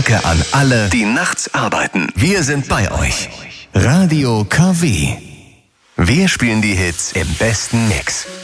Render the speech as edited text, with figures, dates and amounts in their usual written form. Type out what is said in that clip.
Danke an alle, die nachts arbeiten. Wir sind bei euch. Radio KW. Wir spielen die Hits im besten Mix.